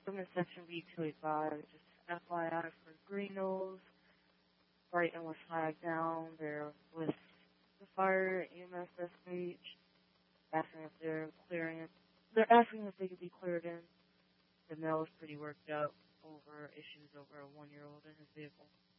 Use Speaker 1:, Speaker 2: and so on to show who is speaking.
Speaker 1: from the section B285, just FYI for Greenos, Brighton was flagged down. They're with the fire EMS SPH, asking if they're clearing it. They're asking if they could be cleared in. The male is pretty worked up over issues over a 1-year-old in his vehicle.